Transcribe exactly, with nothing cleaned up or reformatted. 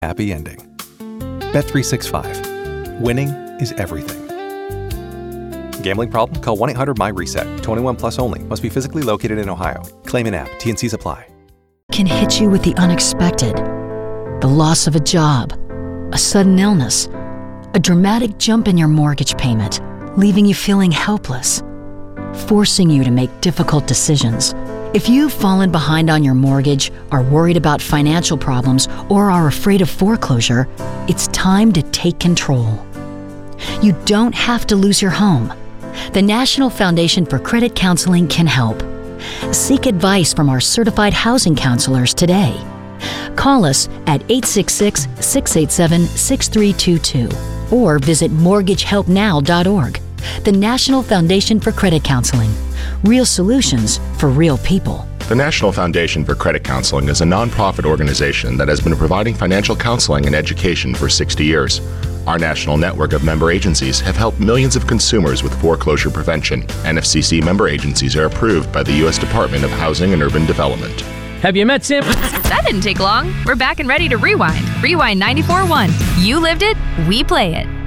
happy ending. Bet three sixty-five. Winning is everything. Gambling problem? Call one eight hundred M Y RESET. twenty-one plus only. Must be physically located in Ohio. Claim in app. T and Cs apply. Can hit you with the unexpected. The loss of a job, a sudden illness, a dramatic jump in your mortgage payment, leaving you feeling helpless, forcing you to make difficult decisions. If you've fallen behind on your mortgage, are worried about financial problems, or are afraid of foreclosure, it's time to take control. You don't have to lose your home. The National Foundation for Credit Counseling can help. Seek advice from our certified housing counselors today. Call us at eight six six, six eight seven, six three two two or visit mortgage help now dot org. The National Foundation for Credit Counseling. Real solutions for real people. The National Foundation for Credit Counseling is a nonprofit organization that has been providing financial counseling and education for sixty years. Our national network of member agencies have helped millions of consumers with foreclosure prevention. N F C C member agencies are approved by the U S Department of Housing and Urban Development. Have you met Sam? That didn't take long. We're back and ready to rewind. Rewind ninety-four point one. You lived it, we play it.